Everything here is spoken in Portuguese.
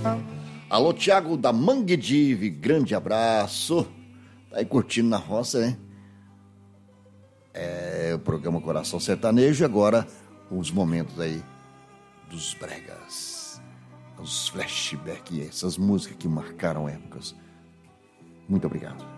Alô, Thiago da Manguedive, grande abraço. Tá aí curtindo na roça, né? É o programa Coração Sertanejo e agora os momentos aí dos bregas, os flashbacks, essas músicas que marcaram épocas. Muito obrigado.